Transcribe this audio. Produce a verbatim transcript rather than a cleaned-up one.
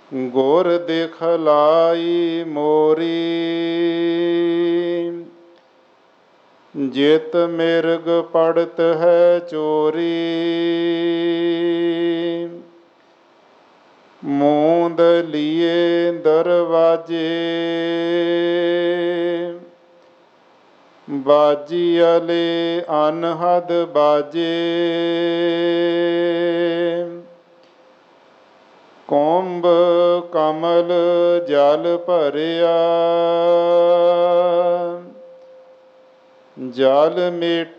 ਗੁਰ ਦਿਖਲਾਈ ਮੋਰੀ, ਜਿਤ ਮਿਰਗ ਪੜਤ ਹੈ ਚੋਰੀ। ਮੂੰਦ ਲੀਏ ਦਰਵਾਜੇ, ਬਾਜੀਅਲੇ ਅਨਹਦ ਬਾਜੇ। ਕੁੰਭ ਕਮਲ ਜਲ ਭਰਿਆ, ਜਲ ਮੇਟ